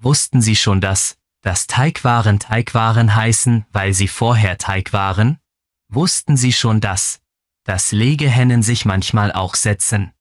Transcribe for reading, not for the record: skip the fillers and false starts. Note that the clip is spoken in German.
Wussten Sie schon, dass Teigwaren heißen, weil sie vorher Teig waren? Wussten Sie schon, dass Legehennen sich manchmal auch setzen?